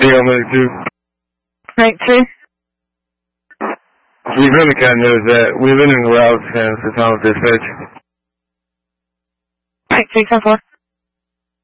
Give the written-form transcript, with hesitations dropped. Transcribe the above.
Medic 2. Medic 2. Lieutenant Cat knows that we've been in the route for time of dispatch. Medic 2, 10-4.